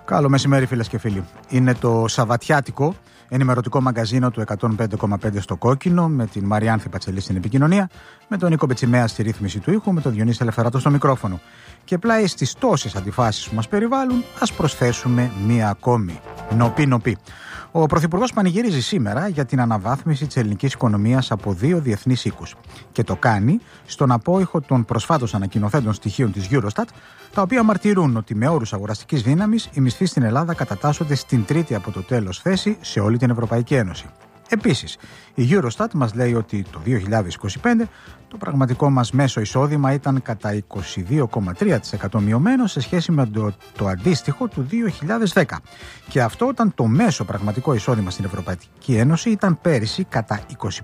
Καλό μεσημέρι, φίλες και φίλοι. Είναι το Σαββατιάτικο ενημερωτικό μαγκαζίνο του 105,5 στο Κόκκινο, με την Μαριάνθη Πατσελή στην επικοινωνία, με τον Νίκο Μπετσιμέα στη ρύθμιση του ήχου, με τον Διονύση Ελευθεράτο στο μικρόφωνο. Και πλάι στις τόσες αντιφάσεις που μας περιβάλλουν, ας προσθέσουμε μία ακόμη. Νοπή. Ο Πρωθυπουργός πανηγυρίζει σήμερα για την αναβάθμιση της ελληνικής οικονομίας από 2 διεθνείς οίκους. Και το κάνει στον απόϊχο των προσφάτως ανακοινωθέντων στοιχείων της Eurostat, τα οποία μαρτυρούν ότι με όρους αγοραστικής δύναμης οι μισθοί στην Ελλάδα κατατάσσονται στην τρίτη από το τέλος θέση σε όλη την Ευρωπαϊκή Ένωση. Επίσης, η Eurostat μας λέει ότι το 2025 το πραγματικό μας μέσο εισόδημα ήταν κατά 22,3% μειωμένο σε σχέση με το αντίστοιχο του 2010. Και αυτό όταν το μέσο πραγματικό εισόδημα στην Ευρωπαϊκή Ένωση ήταν πέρυσι κατά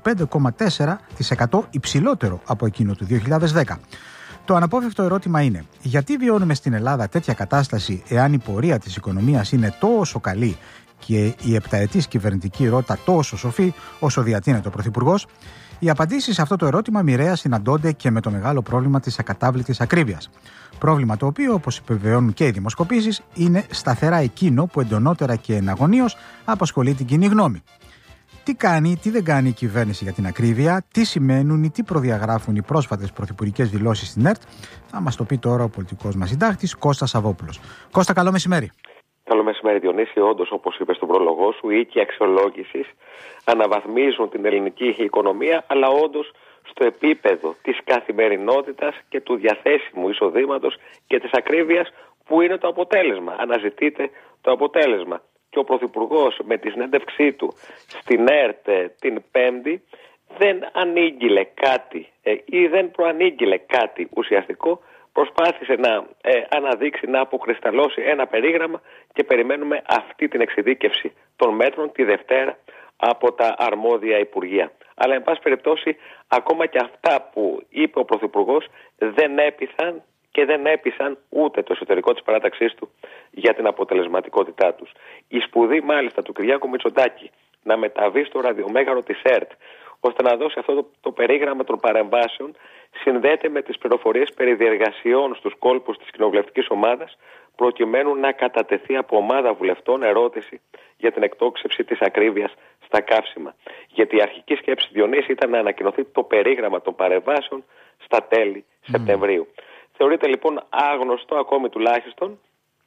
25,4% υψηλότερο από εκείνο του 2010. Το αναπόφευκτο ερώτημα είναι, γιατί βιώνουμε στην Ελλάδα τέτοια κατάσταση εάν η πορεία της οικονομίας είναι τόσο καλή και η επταετής κυβερνητική ρότα τόσο σοφή όσο διατείνεται ο Πρωθυπουργός? Οι απαντήσεις σε αυτό το ερώτημα μοιραία συναντώνται και με το μεγάλο πρόβλημα της ακατάβλητης ακρίβειας. Πρόβλημα το οποίο, όπως επιβεβαιώνουν και οι δημοσκοπήσεις, είναι σταθερά εκείνο που εντονότερα και εναγωνίως απασχολεί την κοινή γνώμη. Τι κάνει, τι δεν κάνει η κυβέρνηση για την ακρίβεια, τι σημαίνουν ή τι προδιαγράφουν οι πρόσφατες πρωθυπουργικές δηλώσεις στην ΕΡΤ, θα μας το πει τώρα ο πολιτικός μας συντάκτης Κώστας Σαββόπουλος. Κώστα, καλό μεσημέρι. Καλό μεσημέρι, Διονύση. Όντως, όπως είπες στον πρόλογό σου, οι οίκοι αξιολόγησης αναβαθμίζουν την ελληνική οικονομία, αλλά όντως στο επίπεδο της καθημερινότητας και του διαθέσιμου εισοδήματος και της ακρίβειας, που είναι το αποτέλεσμα. Αναζητείται το αποτέλεσμα. Και ο Πρωθυπουργός με τη συνέντευξή του στην ΕΡΤ την Πέμπτη δεν ανήγγειλε κάτι ή δεν προανήγγειλε κάτι ουσιαστικό. Προσπάθησε να αναδείξει, να αποκρισταλώσει ένα περίγραμμα και περιμένουμε αυτή την εξειδίκευση των μέτρων τη Δευτέρα από τα αρμόδια Υπουργεία. Αλλά, εν πάση περιπτώσει, ακόμα και αυτά που είπε ο Πρωθυπουργός δεν έπειθαν και δεν έπεισαν ούτε το εσωτερικό της παράταξής του για την αποτελεσματικότητά τους. Η σπουδή, μάλιστα, του Κυριάκου Μητσοτάκη να μεταβεί στο ραδιομέγαρο της ΕΡΤ ώστε να δώσει αυτό το περίγραμμα των παρεμβάσεων συνδέεται με τις πληροφορίες περί διεργασιών στους κόλπους της κοινοβουλευτικής ομάδας, προκειμένου να κατατεθεί από ομάδα βουλευτών ερώτηση για την εκτόξευση της ακρίβειας στα καύσιμα. Γιατί η αρχική σκέψη, Διονύση, ήταν να ανακοινωθεί το περίγραμμα των παρεμβάσεων στα τέλη Σεπτεμβρίου. Θεωρείται λοιπόν άγνωστο ακόμη τουλάχιστον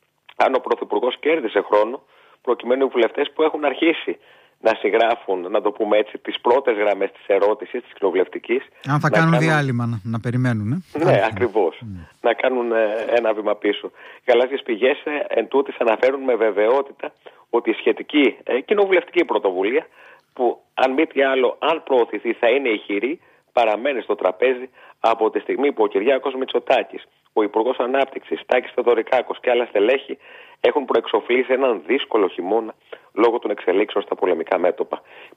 αν ο Πρωθυπουργός κέρδισε χρόνο προκειμένου οι βουλευτές που έχουν αρχίσει να συγγράφουν, να το πούμε έτσι, τις πρώτες γραμμές της ερώτησης της κοινοβουλευτικής. Αν θα κάνουν διάλειμμα να περιμένουν. Ναι, ακριβώς. Να κάνουν ένα βήμα πίσω. Γαλάζιες πηγές εν τούτης αναφέρουν με βεβαιότητα ότι η σχετική κοινοβουλευτική πρωτοβουλία, που αν μη τι άλλο, αν προωθηθεί, θα είναι ηχηρή, παραμένει στο τραπέζι από τη στιγμή που ο Κυριάκος Μητσοτάκης, ο Υπουργός Ανάπτυξης Τάκης Θεοδωρικάκος και άλλα στελέχη έχουν προεξοφλήσει έναν δύσκολο χειμώνα λόγω των εξελίξεων στα πολεμικά μέτωπα.